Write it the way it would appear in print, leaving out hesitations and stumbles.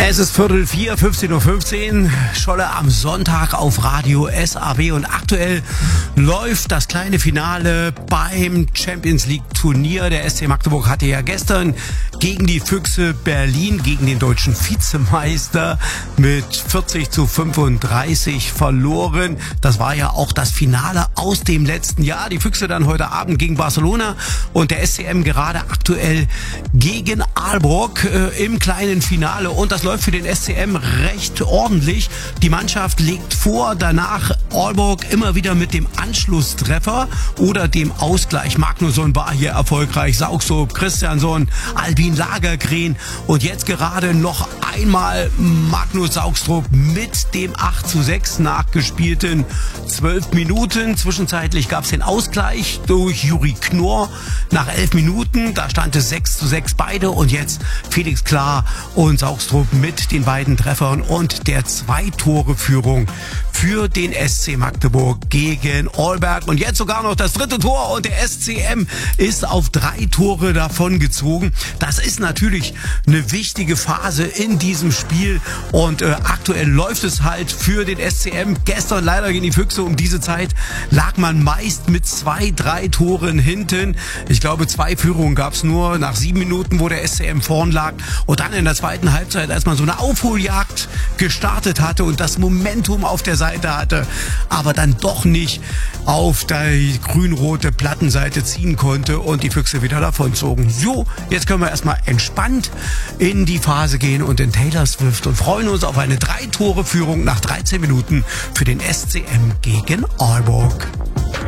Es ist 3:45, 15:15 Uhr, Scholle am Sonntag auf Radio SAW und aktuell läuft das kleine Finale beim Champions League Turnier. Der SC Magdeburg hatte ja gestern gegen die Füchse Berlin, gegen den deutschen Vizemeister mit 40:35 verloren. Das war ja auch das Finale aus dem letzten Jahr. Die Füchse dann heute Abend gegen Barcelona und der SCM gerade aktuell gegen Aalborg im kleinen Finale. Und das läuft für den SCM recht ordentlich. Die Mannschaft legt vor, danach Aalborg immer wieder mit dem Anschlusstreffer oder dem Ausgleich. Magnusson war hier erfolgreich, Saugstrup, Christiansson, Albin Lagergren und jetzt gerade noch einmal Magnus Saugstrup mit dem 8:6 nachgespielten 12 Minuten. Zwischenzeitlich gab es den Ausgleich durch Juri Knorr nach 11 Minuten. Da stand es 6:6 beide und jetzt Felix Klar und Saugstrup mit den beiden Treffern und der 2-Tore-Führung für den SC Magdeburg gegen Olberg. Und jetzt sogar noch das dritte Tor und der SCM ist auf 3 Tore davongezogen. Das ist natürlich eine wichtige Phase in diesem Spiel und aktuell läuft es halt für den SCM. Gestern leider gegen die Füchse um diese Zeit lag man meist mit 2-3 Toren hinten. Ich glaube 2 Führungen gab es nur nach 7 Minuten, wo der SCM vorn lag. Und dann in der zweiten Halbzeit, als man so eine Aufholjagd gestartet hatte und das Momentum auf der Seite hatte, aber dann doch nicht auf die grün-rote Plattenseite ziehen konnte und die Füchse wieder davonzogen. So, jetzt können wir erstmal entspannt in die Phase gehen und in Taylor Swift und freuen uns auf eine 3-Tore-Führung nach 13 Minuten für den SCM gegen Aalborg.